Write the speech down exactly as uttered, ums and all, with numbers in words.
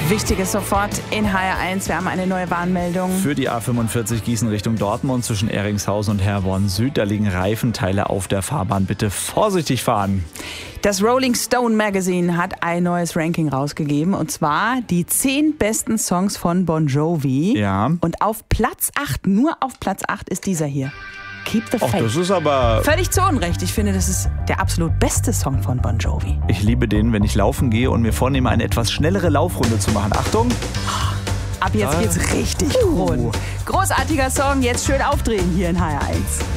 Wichtiges sofort in H R eins. Wir haben eine neue Warnmeldung. Für die A fünfundvierzig Gießen Richtung Dortmund zwischen Eringshausen und Herborn Süd. Da liegen Reifenteile auf der Fahrbahn. Bitte vorsichtig fahren. Das Rolling Stone Magazine hat ein neues Ranking rausgegeben. Und zwar die zehn besten Songs von Bon Jovi. Ja. Und auf Platz acht, nur auf Platz acht ist dieser hier. Keep the Ach, Faith. das ist aber... Völlig zu Unrecht. Ich finde, das ist der absolut beste Song von Bon Jovi. Ich liebe den, wenn ich laufen gehe und mir vornehme, eine etwas schnellere Laufrunde zu machen. Achtung! Ab jetzt geht's richtig Uh. rund. Großartiger Song, jetzt schön aufdrehen hier in H R eins.